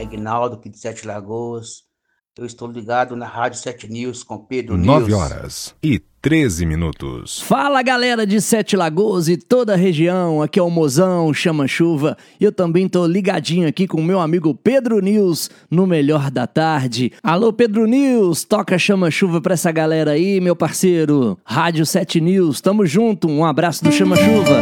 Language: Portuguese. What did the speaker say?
Aguinaldo, aqui de Sete Lagoas. Eu estou ligado na Rádio 7 News com Pedro 9 News. horas e 13 minutos. Fala, galera de Sete Lagoas e toda a região, aqui é o Mozão, Chama Chuva. Eu também tô ligadinho aqui com o meu amigo Pedro News no Melhor da Tarde. Alô, Pedro News, toca Chama Chuva pra essa galera aí, meu parceiro. Rádio 7 News, tamo junto, um abraço do Chama Chuva.